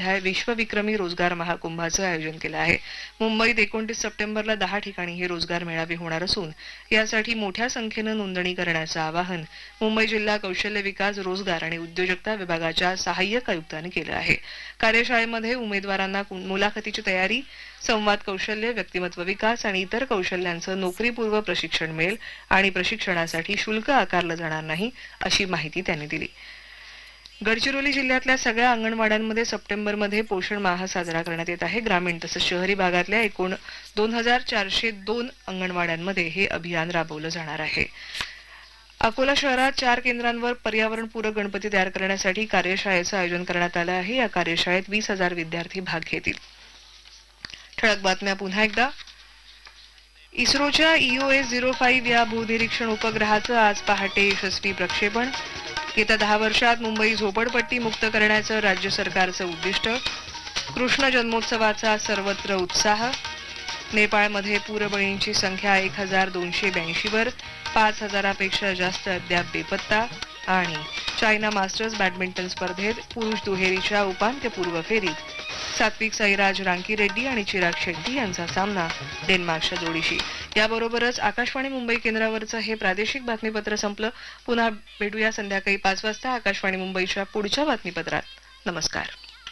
अध्याय विश्वविक्रमी रोजगार महाकुंभाचं आयोजन केलं आहे. मुंबईत 29 सप्टेंबरला 10 ठिकाणी हे रोजगार मेळावे होणार असून यासाठी मोठ्या संख्येनं नोंदणी करण्याचं आवाहन मुंबई जिल्हा कौशल्य विकास, रोजगार आणि उद्योजकता विभागाच्या सहाय्यक आयुक्तांनी केलं आहे. कार्यशाळेमध्ये उमेदवारांना मुलाखतीची तयारी, संवाद कौशल्य, व्यक्तिमत्व विकास आणि इतर कौशल्यांचं नोकरीपूर्व प्रशिक्षण मिळेल आणि प्रशिक्षणासाठी शुल्क आकारलं जाणार नाही अशी माहिती त्यांनी दिली. गडचिरोली जिल्ह्यातल्या सगळ्या अंगणवाड्यांमध्ये सप्टेंबरमध्ये पोषण माह साजरा करण्यात येत आहे. ग्रामीण तसंच शहरी भागातल्या एकूण 2402 अंगणवाड्यांमध्ये हे अभियान राबवलं जाणार आहे. अकोला शहरात 4 केंद्रांवर पर्यावरणपूरक गणपती तयार करण्यासाठी कार्यशाळेचं आयोजन करण्यात आलं आहे. या कार्यशाळेत 20,000 विद्यार्थी भाग घेतील. ठळक बातम्या पुन्हा एकदा. इस्रोच्या EOS-05 या भूनिरीक्षण उपग्रहाचं आज पहाटे यशस्वी प्रक्षेपण. येत्या 10 वर्षात मुंबई झोपडपट्टी मुक्त करण्याचं राज्य सरकारचं उद्दिष्ट. कृष्ण जन्मोत्सवाचा सर्वत्र उत्साह. नेपाळमध्ये पूरबळींची संख्या 1282 वर, 5000पेक्षा जास्त अद्याप बेपत्ता. आणि चायना मास्टर्स बॅडमिंटन स्पर्धेत पुरुष दुहेरीच्या उपांत्यपूर्व फेरीत सात्विक साईराज रांकीरेड्डी आणि चिराग शेट्टी यांचा सामना डेन्मार्कच्या जोडीशी. याबरोबरच आकाशवाणी मुंबई केंद्रावरचं हे प्रादेशिक बातमीपत्र संपलं. पुन्हा भेटूया संध्याकाळी 5 वाजता आकाशवाणी मुंबईच्या पुढच्या बातमीपत्रात. नमस्कार.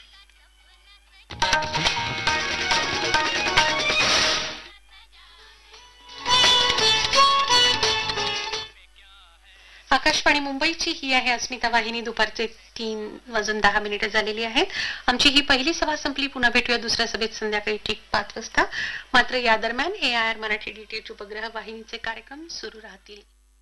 आकाशवाणी मुंबईची ही आहे अस्मिता वाहिनी. दुपारचे 3:10 झालेली आहेत. आमची ही पहिली सभा संपली. पुन्हा भेटूया दुसऱ्या सभेत संध्याकाळी ठीक 5 वाजता. मात्र या दरम्यान AIR मराठी DTH उपग्रह वाहिनीचे कार्यक्रम सुरू राहतील.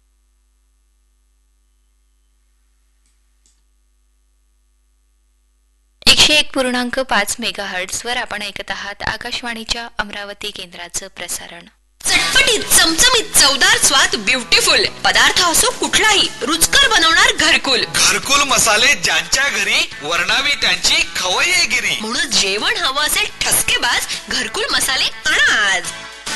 101.5 मेगाहर्ट्झ वर आपण ऐकत आहात आकाशवाणीच्या अमरावती केंद्राचं प्रसारण. चटपटीत, चमचमीत, चवदार स्वाद, ब्युटिफुल पदार्थ असो कुठलाही रुचकर बनवणार घरकुल. घरकुल मसाले ज्यांच्या घरी वर्णावी त्यांची खवय्येगिरी. म्हणून जेवण हवं असेल ठसकेबाज घरकुल मसाले आणा आज.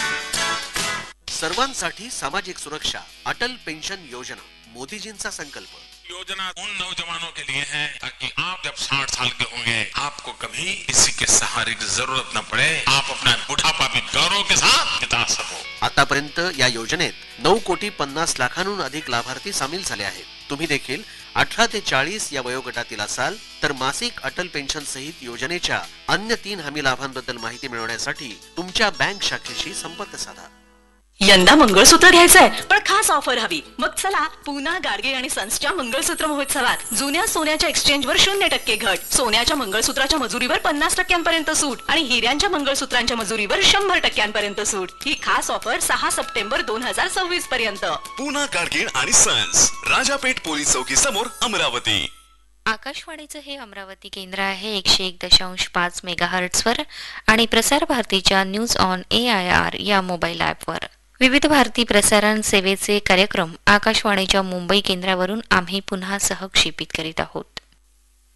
सर्वांसाठी सामाजिक सुरक्षा, अटल पेंशन योजना मोदीजींचा संकल्प. योजना उन नौजवानों के लिए है ताकि आप जब 60 साल के होंगे आपको कभी किसी के सहारे की जरूरत न पड़े. आप अपना बुढ़ापा भी गौरव के साथ बिता सको. आतापर्यंत या योजनेत 9,50,00,000 अधिक लाभार्थी सामील झाले आहेत. तुम्ही देखील 18 ते 40 या वयोगटातील असाल तर मासिक अटल पेन्शन सहित योजनेच्या अन्य 3 हमी लाभांबद्दल माहिती मिळवण्यासाठी तुमच्या बँक शाखेशी संपर्क साधा. यंदा मंगळसूत्र घ्यायचंय पण खास ऑफर हवी. मग चला पूना गाडगे आणि सन्सच्या मंगळसूत्र महोत्सवात. जुन्या सोन्याच्या एक्सचेंजवर 0% घट, सोन्याच्या मंगळसूत्राच्या मजुरीवर 50% सूट आणि हिऱ्यांच्या मंगळसूत्रांच्या मजुरीवर 100% सूट. ही खास ऑफर 6 सप्टेंबर 2026 पर्यंत. पूना गाडगे आणि सन्स, राजापेठ पोलीस चौकी समोर, अमरावती. आकाशवाणीचं हे अमरावती केंद्र आहे 101.5 मेगाहर्ट्झ वर आणि प्रसार भारतीच्या न्यूज ऑन AIR या मोबाईल ॲपवर. विविध भारती प्रसारण सेवेचे कार्यक्रम आकाशवाणीच्या मुंबई केंद्रावरून आम्ही पुन्हा सहक्षेपित करीत आहोत.